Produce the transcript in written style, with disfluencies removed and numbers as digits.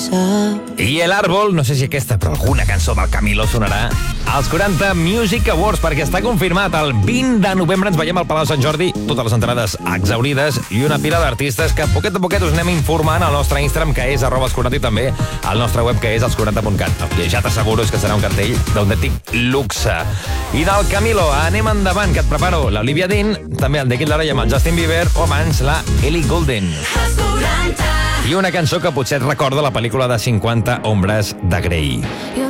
I El Árbol, no sé si aquesta, però alguna cançó del Camilo sonarà als 40 Music Awards, perquè està confirmat. El 20 de novembre ens veiem al Palau Sant Jordi, totes les entrades exaurides i una pila d'artistes que poquet a poquet us anem informant al nostre Instagram, que és @els40, i també al nostre web, que és els40.cat. El que ja t'asseguro és que serà un cartell d'autèntic luxe. I del Camilo, anem endavant, que et preparo l'Olivia Dean, també el David Lara i amb el Justin Bieber, o abans la Ellie Goulding. I una cançó que potser et recorda la pel·lícula de 50 ombres de Grey.